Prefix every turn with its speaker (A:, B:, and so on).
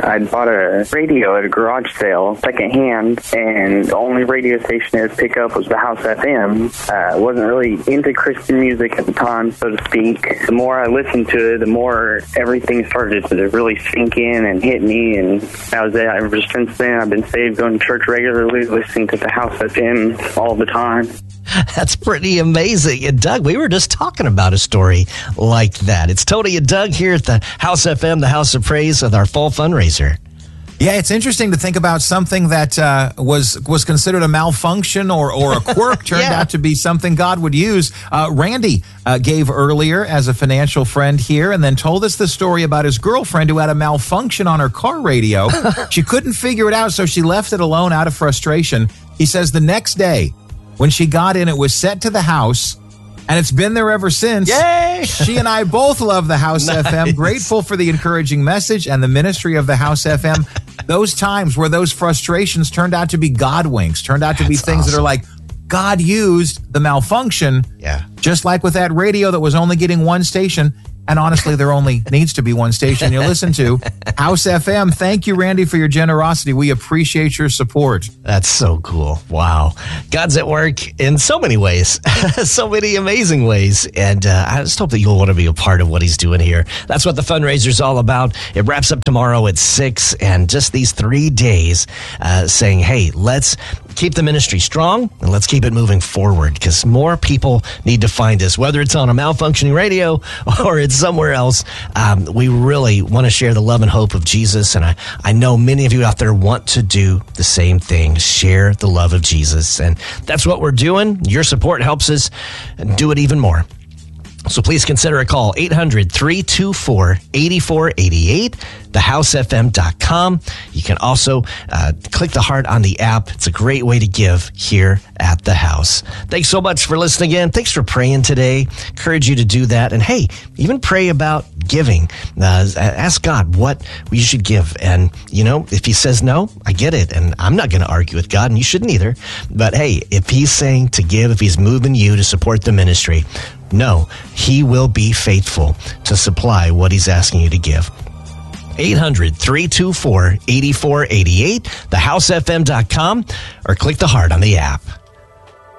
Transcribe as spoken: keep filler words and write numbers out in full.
A: I bought a radio at a garage sale, secondhand, and the only radio station it would pick up was the House F M. I uh, wasn't really into Christian music at the time, so to speak. The more I listened to it, the more everything started to really sink in and hit me, and that was it. Ever since then, I've been saved, going to church regularly, listening to the House F M all the time.
B: That's pretty amazing. And Doug, we were just talking about a story like that. It's Tony and Doug here at the House F M, the House of Praise, with our fall fundraiser.
C: Yeah, it's interesting to think about something that uh, was was considered a malfunction or, or a quirk turned yeah. out to be something God would use. Uh, Randy uh, gave earlier as a financial friend here and then told us the story about his girlfriend who had a malfunction on her car radio. She couldn't figure it out, so she left it alone out of frustration. He says the next day, when she got in, it was set to the house, and it's been there ever since.
B: Yay!
C: She and I both love the House nice. F M. Grateful for the encouraging message and the ministry of the House F M. Those times where those frustrations turned out to be God winks, turned out to That's be things awesome. That are like, God used the malfunction,
B: yeah.
C: just like with that radio that was only getting one station. And honestly, there only needs to be one station you listen to. House F M, thank you, Randy, for your generosity. We appreciate your support.
B: That's so cool. Wow. God's at work in so many ways, so many amazing ways. And uh, I just hope that you'll want to be a part of what he's doing here. That's what the fundraiser's all about. It wraps up tomorrow at six, and just these three days uh, saying, hey, let's keep the ministry strong and let's keep it moving forward, because more people need to find us, whether it's on a malfunctioning radio or it's somewhere else. Um, we really want to share the love and hope of Jesus, and I, I know many of you out there want to do the same thing, share the love of Jesus, and that's what we're doing. Your support helps us do it even more. So please consider a call, eight hundred, three two four, eight four eight eight, the house f m dot com. You can also uh, click the heart on the app. It's a great way to give here at the house. Thanks so much for listening in. Thanks for praying today. Encourage you to do that. And hey, even pray about giving. Uh, ask God what you should give. And, you know, if he says no, I get it. And I'm not going to argue with God, and you shouldn't either. But hey, if he's saying to give, if he's moving you to support the ministry, no, he will be faithful to supply what he's asking you to give. eight hundred, three two four, eight four eight eight, the house f m dot com, or click the heart on the app.